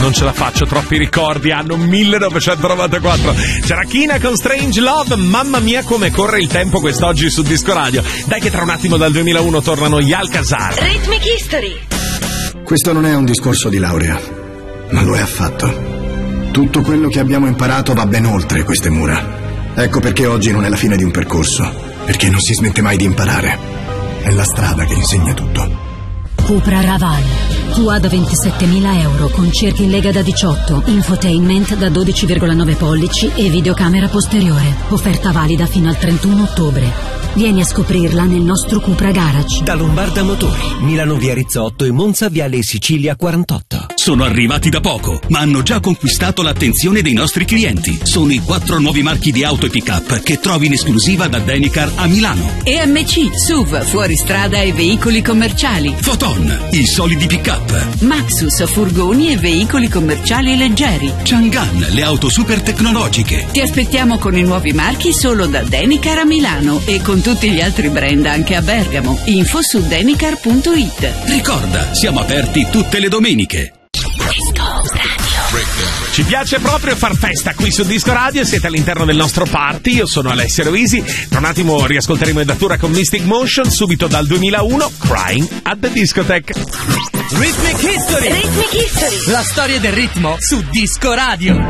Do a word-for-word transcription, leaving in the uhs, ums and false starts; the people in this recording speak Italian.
non ce la faccio, troppi ricordi, anno millenovecentonovantaquattro. C'era Kina con Strange Love, mamma mia come corre il tempo quest'oggi su Disco Radio. Dai che tra un attimo dal duemilauno tornano gli Alcazar. Rhythmic History. Questo non è un discorso di laurea, ma lo è affatto. Tutto quello che abbiamo imparato va ben oltre queste mura. Ecco perché oggi non è la fine di un percorso, perché non si smette mai di imparare. È la strada che insegna tutto. Cupra Raval, Q A da ventisettemila euro con cerchi in lega da diciotto, infotainment da dodici virgola nove pollici e videocamera posteriore. Offerta valida fino al trentuno ottobre. Vieni a scoprirla nel nostro Cupra Garage. Da Lombarda Motori, Milano via Rizzotto e Monza viale Sicilia quarantotto. Sono arrivati da poco, ma hanno già conquistato l'attenzione dei nostri clienti. Sono i quattro nuovi marchi di auto e pick-up che trovi in esclusiva da Denicar a Milano. E M C, S U V, fuoristrada e veicoli commerciali. Foton, i solidi pick-up. Maxus, furgoni e veicoli commerciali leggeri. Chang'an, le auto super tecnologiche. Ti aspettiamo con i nuovi marchi solo da Denicar a Milano e con tutti gli altri brand anche a Bergamo. Info su denicar punto it. Ricorda, siamo aperti tutte le domeniche. Ci piace proprio far festa qui su Disco Radio, siete all'interno del nostro party, io sono Alessio Roisi, tra un attimo riascolteremo Datura con Mystic Motion, subito dal duemilauno, Crying at the Discotheque. Rhythmic History! Rhythmic History. La storia del ritmo su Disco Radio.